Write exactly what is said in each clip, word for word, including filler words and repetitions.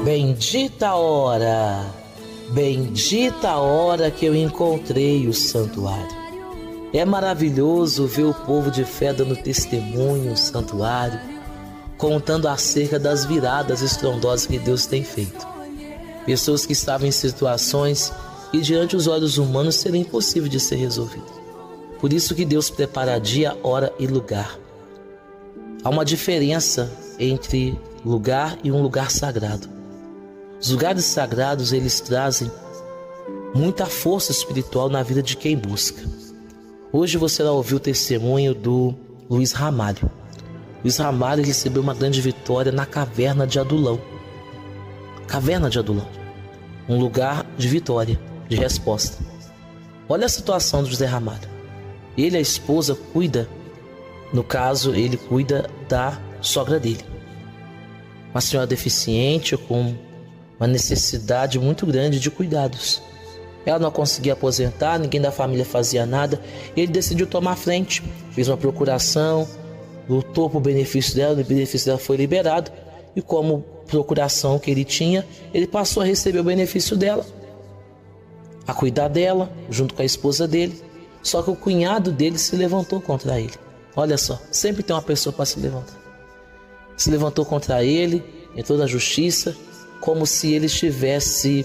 Bendita a hora, bendita a hora que eu encontrei o santuário. É maravilhoso ver o povo de fé dando testemunho no santuário, contando acerca das viradas estrondosas que Deus tem feito. Pessoas que estavam em situações que diante dos olhos humanos seria impossível de ser resolvido. Por isso que Deus prepara dia, hora e lugar. Há uma diferença entre lugar e um lugar sagrado. Os lugares sagrados, eles trazem muita força espiritual na vida de quem busca. Hoje você vai ouvir o testemunho do Luiz Ramalho. Luiz Ramalho recebeu uma grande vitória na caverna de Adulão. Caverna de Adulão, um lugar de vitória, de resposta. Olha a situação do José Ramalho. Ele e a esposa cuida, no caso, ele cuida da sogra dele. Uma senhora deficiente com uma necessidade muito grande de cuidados. Ela não conseguia aposentar, ninguém da família fazia nada. Ele decidiu tomar frente, fez uma procuração, lutou por benefício dela, o benefício dela foi liberado. E como procuração que ele tinha, ele passou a receber o benefício dela, a cuidar dela, junto com a esposa dele. Só que o cunhado dele se levantou contra ele. Olha só, sempre tem uma pessoa para se levantar. Se levantou contra ele, entrou na justiça, como se ele estivesse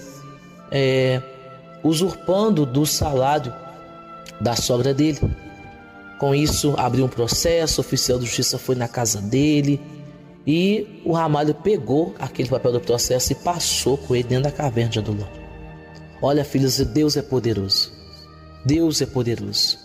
é, usurpando do salário da sogra dele. Com isso, abriu um processo, o oficial de justiça foi na casa dele e o Ramalho pegou aquele papel do processo e passou com ele dentro da caverna de Adulão. Olha, filhos, Deus é poderoso. Deus é poderoso.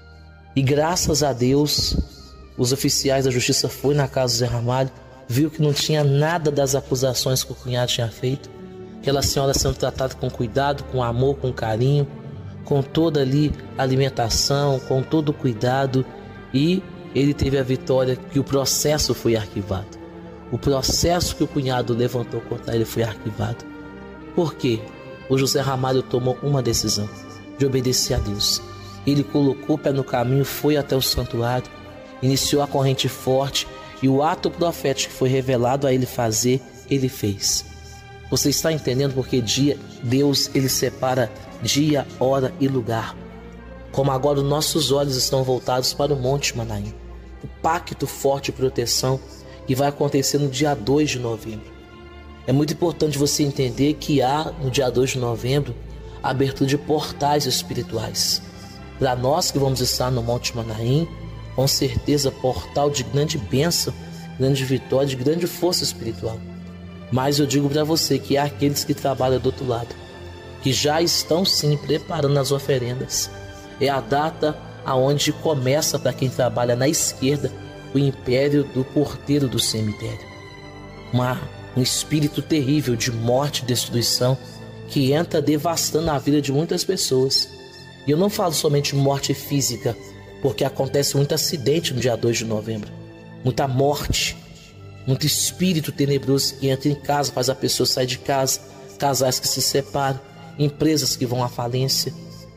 E graças a Deus, os oficiais da justiça foram na casa do Zé Ramalho, viu que não tinha nada das acusações que o cunhado tinha feito. Aquela senhora sendo tratada com cuidado, com amor, com carinho, com toda ali alimentação, com todo o cuidado. E ele teve a vitória que o processo foi arquivado. O processo que o cunhado levantou contra ele foi arquivado. Por quê? O José Ramalho tomou uma decisão de obedecer a Deus. Ele colocou o pé no caminho, foi até o santuário, iniciou a corrente forte e o ato profético que foi revelado a ele fazer, ele fez. Você está entendendo porque dia, Deus ele separa dia, hora e lugar. Como agora os nossos olhos estão voltados para o Monte Manaim. O pacto forte de proteção que vai acontecer no dia dois de novembro. É muito importante você entender que há no dia dois de novembro a abertura de portais espirituais. Para nós que vamos estar no Monte Manaim, com certeza portal de grande bênção, grande vitória, de grande força espiritual. Mas eu digo para você que há aqueles que trabalham do outro lado, que já estão sim preparando as oferendas. É a data aonde começa para quem trabalha na esquerda o império do porteiro do cemitério. Uma, um espírito terrível de morte e destruição que entra devastando a vida de muitas pessoas. E eu não falo somente de morte física, porque acontece muito acidente no dia dois de novembro. Muita morte, muito espírito tenebroso que entra em casa, faz a pessoa sair de casa, casais que se separam, empresas que vão à falência.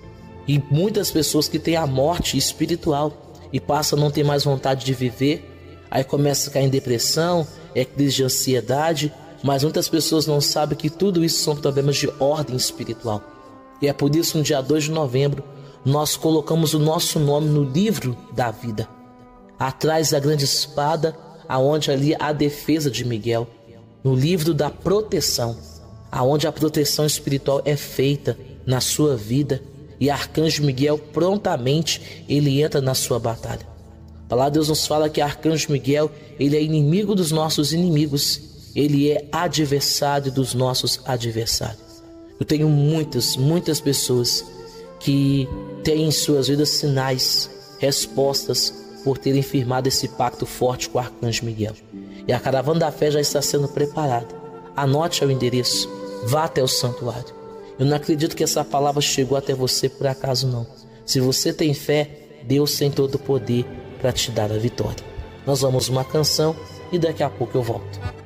E muitas pessoas que têm a morte espiritual e passam a não ter mais vontade de viver. Aí começa a cair em depressão, é crise de ansiedade, mas muitas pessoas não sabem que tudo isso são problemas de ordem espiritual. E é por isso que no dia dois de novembro nós colocamos o nosso nome no livro da vida, atrás da grande espada, aonde ali há a defesa de Miguel, no livro da proteção, aonde a proteção espiritual é feita na sua vida e Arcanjo Miguel prontamente ele entra na sua batalha. A palavra de Deus nos fala que Arcanjo Miguel ele é inimigo dos nossos inimigos, ele é adversário dos nossos adversários. Eu tenho muitas, muitas pessoas que têm em suas vidas sinais, respostas por terem firmado esse pacto forte com o Arcanjo Miguel. E a caravana da fé já está sendo preparada. Anote o endereço, vá até o santuário. Eu não acredito que essa palavra chegou até você por acaso não. Se você tem fé, Deus tem todo o poder para te dar a vitória. Nós vamos uma canção e daqui a pouco eu volto.